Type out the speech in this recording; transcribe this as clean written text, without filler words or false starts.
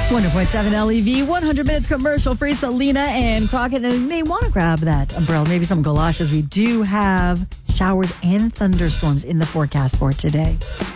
100.7 LEV, 100 minutes commercial free. Selena and Crockett, and you may want to grab that umbrella, maybe some galoshes. We do have showers and thunderstorms in the forecast for today.